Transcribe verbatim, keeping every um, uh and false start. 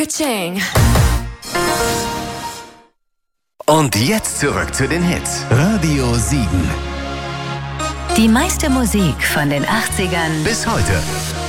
Ka-ching. Und jetzt zurück zu den Hits. Radio Siegen. Die meiste Musik von den achtzigern Bis heute.